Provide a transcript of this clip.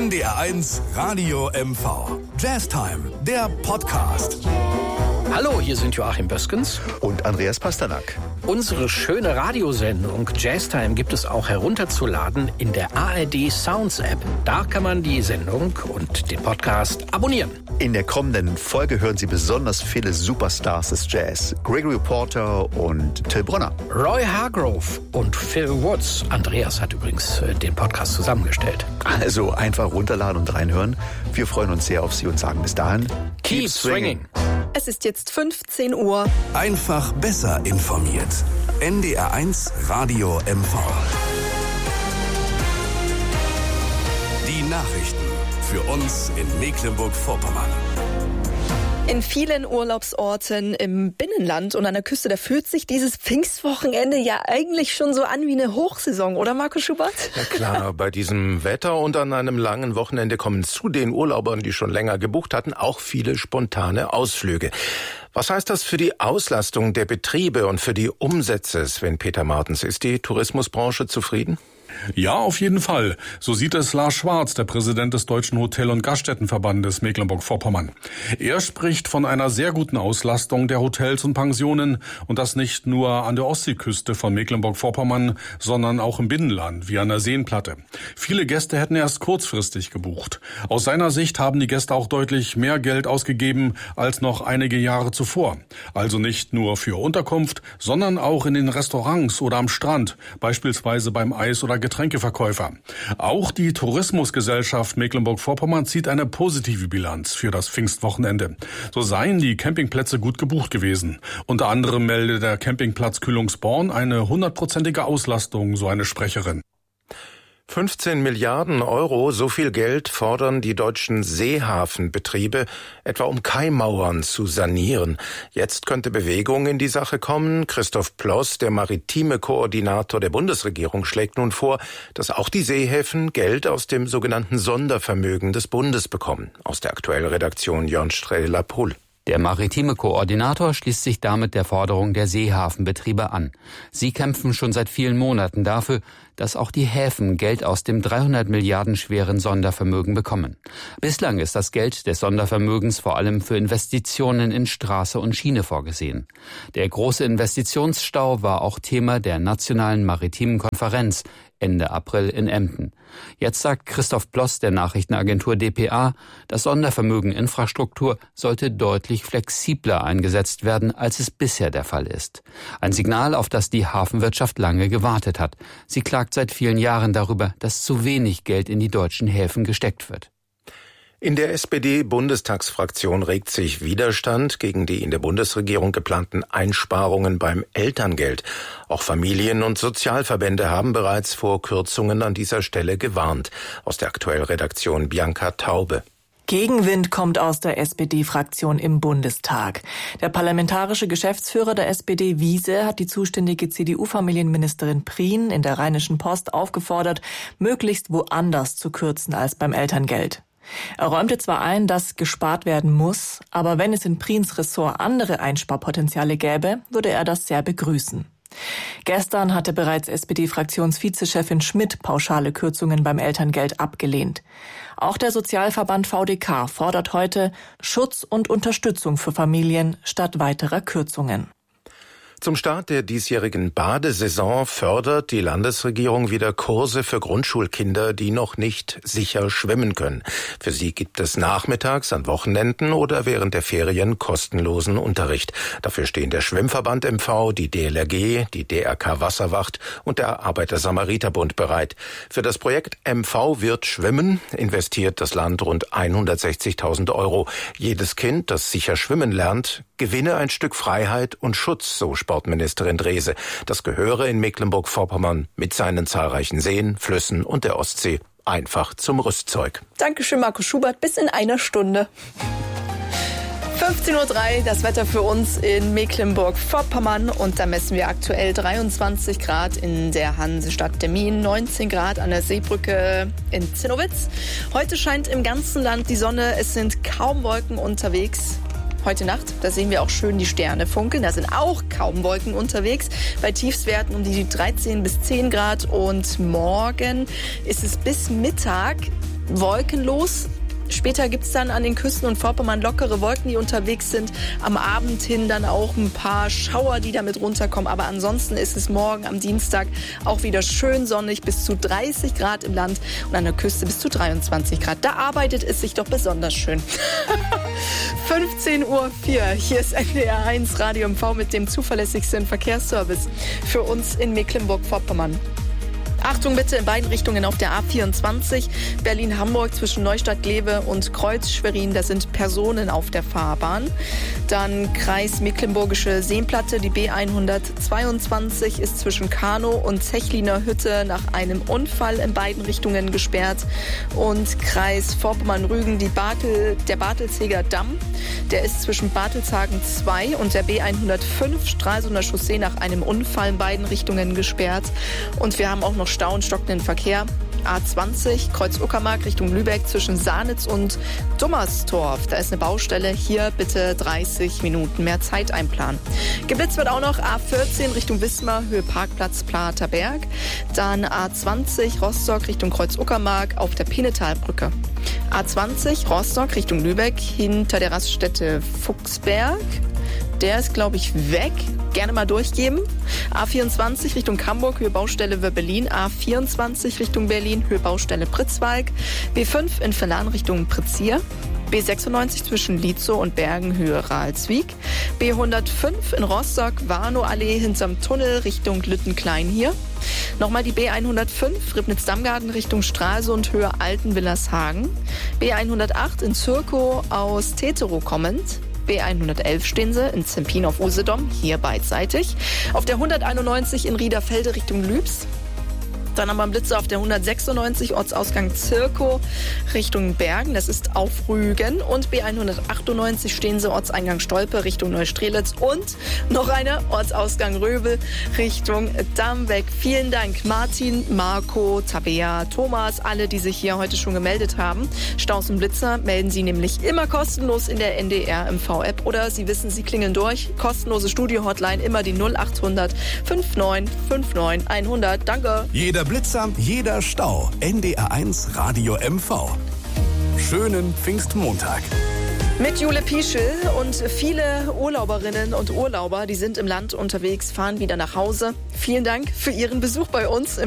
NDR1 Radio MV. Jazztime, der Podcast. Hallo, hier sind Joachim Böskens und Andreas Pasternak. Unsere schöne Radiosendung Jazztime gibt es auch herunterzuladen in der ARD Sounds App. Da kann man die Sendung und den Podcast abonnieren. In der kommenden Folge hören Sie besonders viele Superstars des Jazz. Gregory Porter und Till Brönner. Roy Hargrove und Phil Woods. Andreas hat übrigens den Podcast zusammengestellt. Also einfach runterladen und reinhören. Wir freuen uns sehr auf Sie und sagen bis dahin: Keep swinging. Es ist jetzt 15 Uhr. Einfach besser informiert. NDR1 Radio MV. Die Nachrichten für uns in Mecklenburg-Vorpommern. In vielen Urlaubsorten im Binnenland und an der Küste, da fühlt sich dieses Pfingstwochenende ja eigentlich schon so an wie eine Hochsaison, oder Markus Schubert? Ja klar, bei diesem Wetter und an einem langen Wochenende kommen zu den Urlaubern, die schon länger gebucht hatten, auch viele spontane Ausflüge. Was heißt das für die Auslastung der Betriebe und für die Umsätze, Sven Peter Martens? Ist die Tourismusbranche zufrieden? Ja, auf jeden Fall. So sieht es Lars Schwarz, der Präsident des Deutschen Hotel- und Gaststättenverbandes Mecklenburg-Vorpommern. Er spricht von einer sehr guten Auslastung der Hotels und Pensionen und das nicht nur an der Ostseeküste von Mecklenburg-Vorpommern, sondern auch im Binnenland, wie an der Seenplatte. Viele Gäste hätten erst kurzfristig gebucht. Aus seiner Sicht haben die Gäste auch deutlich mehr Geld ausgegeben als noch einige Jahre zuvor. Also nicht nur für Unterkunft, sondern auch in den Restaurants oder am Strand, beispielsweise beim Eis- oder Getränkeverkäufer. Auch die Tourismusgesellschaft Mecklenburg-Vorpommern zieht eine positive Bilanz für das Pfingstwochenende. So seien die Campingplätze gut gebucht gewesen. Unter anderem meldet der Campingplatz Kühlungsborn eine 100%ige Auslastung, so eine Sprecherin. 15 Milliarden Euro, so viel Geld fordern die deutschen Seehafenbetriebe, etwa um Kaimauern zu sanieren. Jetzt könnte Bewegung in die Sache kommen. Christoph Ploss, der maritime Koordinator der Bundesregierung, schlägt nun vor, dass auch die Seehäfen Geld aus dem sogenannten Sondervermögen des Bundes bekommen. Aus der aktuellen Redaktion Jörn Strehler-Pohl. Der maritime Koordinator schließt sich damit der Forderung der Seehafenbetriebe an. Sie kämpfen schon seit vielen Monaten dafür, dass auch die Häfen Geld aus dem 300 Milliarden schweren Sondervermögen bekommen. Bislang ist das Geld des Sondervermögens vor allem für Investitionen in Straße und Schiene vorgesehen. Der große Investitionsstau war auch Thema der Nationalen Maritimen Konferenz Ende April in Emden. Jetzt sagt Christoph Ploss der Nachrichtenagentur dpa, das Sondervermögen Infrastruktur sollte deutlich flexibler eingesetzt werden, als es bisher der Fall ist. Ein Signal, auf das die Hafenwirtschaft lange gewartet hat. Sie klagt seit vielen Jahren darüber, dass zu wenig Geld in die deutschen Häfen gesteckt wird. In der SPD-Bundestagsfraktion regt sich Widerstand gegen die in der Bundesregierung geplanten Einsparungen beim Elterngeld. Auch Familien- und Sozialverbände haben bereits vor Kürzungen an dieser Stelle gewarnt. Aus der aktuellen Redaktion Bianca Taube. Gegenwind kommt aus der SPD-Fraktion im Bundestag. Der parlamentarische Geschäftsführer der SPD, Wiese, hat die zuständige CDU-Familienministerin Prien in der Rheinischen Post aufgefordert, möglichst woanders zu kürzen als beim Elterngeld. Er räumte zwar ein, dass gespart werden muss, aber wenn es in Priens Ressort andere Einsparpotenziale gäbe, würde er das sehr begrüßen. Gestern hatte bereits SPD-Fraktionsvizechefin Schmidt pauschale Kürzungen beim Elterngeld abgelehnt. Auch der Sozialverband VDK fordert heute Schutz und Unterstützung für Familien statt weiterer Kürzungen. Zum Start der diesjährigen Badesaison fördert die Landesregierung wieder Kurse für Grundschulkinder, die noch nicht sicher schwimmen können. Für sie gibt es nachmittags, an Wochenenden oder während der Ferien kostenlosen Unterricht. Dafür stehen der Schwimmverband MV, die DLRG, die DRK Wasserwacht und der Arbeiter-Samariter-Bund bereit. Für das Projekt MV wird schwimmen investiert das Land rund 160.000 Euro. Jedes Kind, das sicher schwimmen lernt, gewinne ein Stück Freiheit und Schutz, so Sportministerin Drese. Das gehöre in Mecklenburg-Vorpommern mit seinen zahlreichen Seen, Flüssen und der Ostsee einfach zum Rüstzeug. Dankeschön, Markus Schubert. Bis in einer Stunde. 15:03 Uhr, das Wetter für uns in Mecklenburg-Vorpommern. Und da messen wir aktuell 23 Grad in der Hansestadt Demmin, 19 Grad an der Seebrücke in Zinnowitz. Heute scheint im ganzen Land die Sonne, es sind kaum Wolken unterwegs. Heute Nacht, da sehen wir auch schön die Sterne funkeln. Da sind auch kaum Wolken unterwegs. Bei Tiefstwerten um die 13 bis 10 Grad. Und morgen ist es bis Mittag wolkenlos. Später gibt es dann an den Küsten und Vorpommern lockere Wolken, die unterwegs sind. Am Abend hin dann auch ein paar Schauer, die damit runterkommen. Aber ansonsten ist es morgen am Dienstag auch wieder schön sonnig, bis zu 30 Grad im Land und an der Küste bis zu 23 Grad. Da arbeitet es sich doch besonders schön. 15:04 Uhr. Hier ist NDR 1 Radio MV mit dem zuverlässigsten Verkehrsservice für uns in Mecklenburg-Vorpommern. Achtung bitte in beiden Richtungen auf der A24 Berlin-Hamburg zwischen Neustadt-Glewe und Kreuz-Schwerin. Da sind Personen auf der Fahrbahn. Dann Kreis Mecklenburgische Seenplatte. Die B122 ist zwischen Kanow und Zechliner Hütte nach einem Unfall in beiden Richtungen gesperrt. Und Kreis Vorpommern-Rügen, der Bartelzeger Damm. Der ist zwischen Bartelshagen 2 und der B105 Stralsunder Chaussee nach einem Unfall in beiden Richtungen gesperrt. Und wir haben auch noch Stau und stockenden Verkehr. A20 Kreuz-Uckermark Richtung Lübeck zwischen Sahnitz und Dummerstorf. Da ist eine Baustelle. Hier bitte 30 Minuten mehr Zeit einplanen. Geblitzt wird auch noch A14 Richtung Wismar, Höhe Parkplatz Platerberg. Dann A20 Rostock Richtung Kreuz-Uckermark auf der Pinetalbrücke. A20 Rostock Richtung Lübeck hinter der Raststätte Fuchsberg. Der ist, glaube ich, weg. Gerne mal durchgeben. A24 Richtung Hamburg, Höhe Baustelle Wöbbelin. A24 Richtung Berlin, Höhe Baustelle Pritzwalk. B5 in Verlan Richtung Pritzier. B96 zwischen Lietzow und Bergen, Höhe Ralswiek. B105 in Rostock, Warnow-Allee hinterm Tunnel Richtung Lüttenklein hier. Nochmal die B105, Ribnitz-Dammgarten Richtung Stralsund, Höhe Altenwillershagen. B108 in Zirkow aus Teterow kommend. B111 stehen sie in Zempin auf Usedom, hier beidseitig. Auf der 191 in Riederfelde Richtung Lübs. Dann haben wir einen Blitzer auf der 196 Ortsausgang Zirkow Richtung Bergen, das ist auf Rügen. Und B198 stehen sie Ortseingang Stolpe Richtung Neustrelitz. Und noch eine Ortsausgang Röbel Richtung Damweg. Vielen Dank Martin, Marco, Tabea, Thomas, alle, die sich hier heute schon gemeldet haben. Staus und Blitzer melden Sie nämlich immer kostenlos in der NDR MV-App. Oder Sie wissen, Sie klingeln durch. Kostenlose Studio-Hotline, immer die 0800 59 59 100. Danke. Jeder Blitzer, jeder Stau. NDR 1 Radio MV. Schönen Pfingstmontag. Mit Jule Pieschel und viele Urlauberinnen und Urlauber, die sind im Land unterwegs, fahren wieder nach Hause. Vielen Dank für Ihren Besuch bei uns im